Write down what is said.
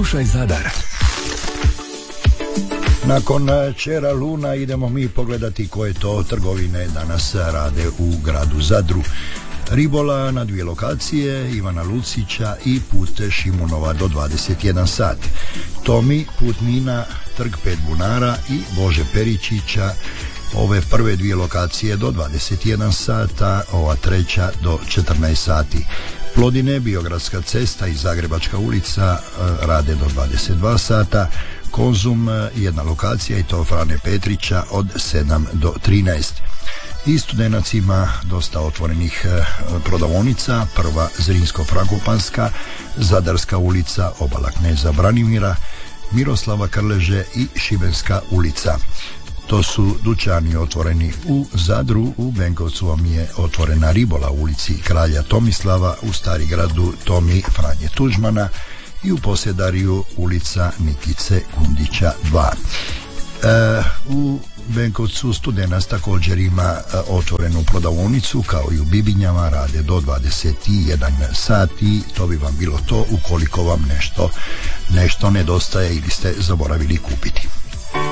Slušaj Zadar. Nakon Čera Luna idemo mi pogledati koje to trgovine danas rade u gradu Zadru. Ribola na 2 lokacije, Ivana Lucića i put Šimunova do 21 sat. Tomi, put Nina, trg 5 bunara i Bože Peričića, ove prve 2 lokacije do 21 sata, ova treća do 14 sati. Plodine, Biogradska cesta i Zagrebačka ulica rade do 22 sata. Konzum, 1 lokacija i to Frane Petrića od 7 do 13. I Studenac ima dosta otvorenih prodavaonica. Prva Zrinsko-Frankopanska, Zadarska ulica, Obala kneza Branimira, Miroslava Krleže i Šibenska ulica. To su dućani otvoreni u Zadru. U Benkovcu vam je otvorena Ribola u ulici Kralja Tomislava, u Starigradu Tomi Franje Tuđmana i u Posedariju ulica Nikice Kundića 2. U Benkovcu Studenac također ima otvorenu prodavaonicu, kao i u Bibinjama, rade do 21 sati. To bi vam bilo to ukoliko vam nešto nedostaje ili ste zaboravili kupiti.